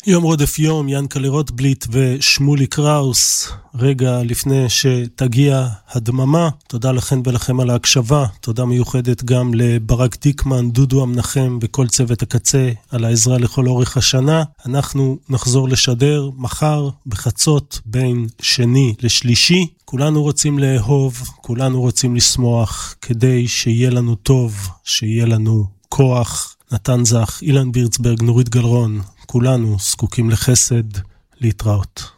יום רודף יום, ינקלה רוטבליט ושמולי קראוס, רגע לפני שתגיע הדממה. תודה לכם ולכם על ההקשבה, תודה מיוחדת גם לברק דיקמן, דודו המנחם וכל צוות הקצה על העזרה לכל אורך השנה. אנחנו נחזור לשדר מחר בחצות בין שני לשלישי. כולנו רוצים לאהוב, כולנו רוצים לשמוח, כדי שיהיה לנו טוב, שיהיה לנו כוח. נתן זך, אילן בירצברג, נורית גלרון, כולנו זקוקים לחסד. להתראות.